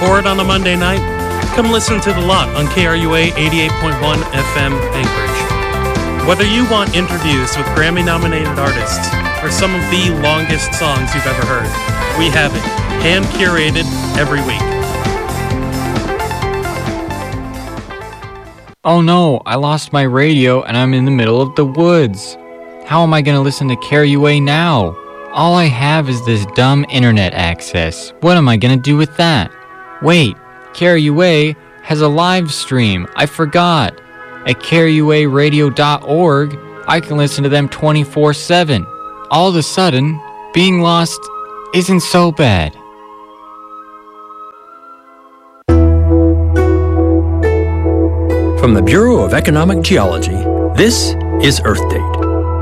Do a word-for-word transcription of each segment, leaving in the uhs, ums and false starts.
bored on a Monday night? Come listen to The Lot on K R U A eighty-eight point one F M Anchorage. Whether you want interviews with Grammy-nominated artists or some of the longest songs you've ever heard, we have it, hand-curated every week. Oh no, I lost my radio and I'm in the middle of the woods. How am I going to listen to K R U A now? All I have is this dumb internet access. What am I going to do with that? Wait, K R U A has a live stream. I forgot. At K R U A radio dot org, I can listen to them twenty-four seven. All of a sudden, being lost isn't so bad. From the Bureau of Economic Geology, this is Earth Date.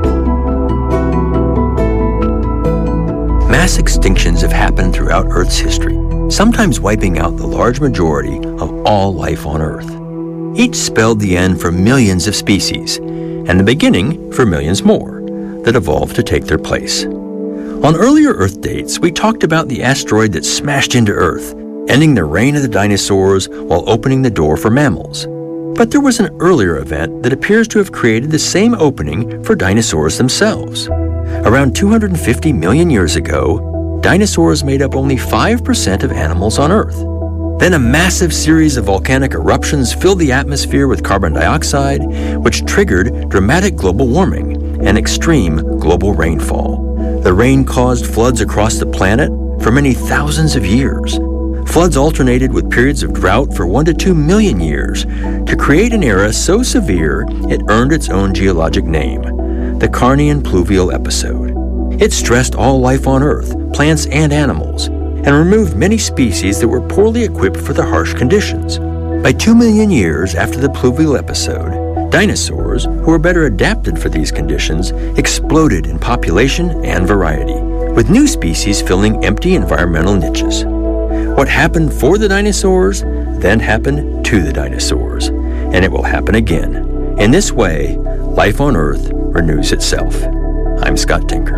Mass extinctions have happened throughout Earth's history, sometimes wiping out the large majority of all life on Earth. Each spelled the end for millions of species, and the beginning for millions more that evolved to take their place. On earlier Earth Dates, we talked about the asteroid that smashed into Earth, ending the reign of the dinosaurs while opening the door for mammals. But there was an earlier event that appears to have created the same opening for dinosaurs themselves. Around two hundred fifty million years ago, dinosaurs made up only five percent of animals on Earth. Then a massive series of volcanic eruptions filled the atmosphere with carbon dioxide, which triggered dramatic global warming and extreme global rainfall. The rain caused floods across the planet for many thousands of years. Floods alternated with periods of drought for one to two million years to create an era so severe it earned its own geologic name, the Carnian Pluvial Episode. It stressed all life on Earth, plants and animals, and removed many species that were poorly equipped for the harsh conditions. By two million years after the Pluvial Episode, dinosaurs, who were better adapted for these conditions, exploded in population and variety, with new species filling empty environmental niches. What happened for the dinosaurs then happened to the dinosaurs, and it will happen again. In this way, life on Earth renews itself. I'm Scott Tinker.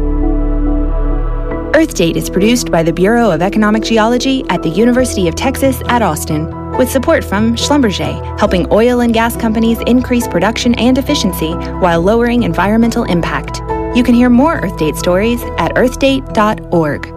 Earth Date is produced by the Bureau of Economic Geology at the University of Texas at Austin, with support from Schlumberger, helping oil and gas companies increase production and efficiency while lowering environmental impact. You can hear more Earth Date stories at earth date dot org.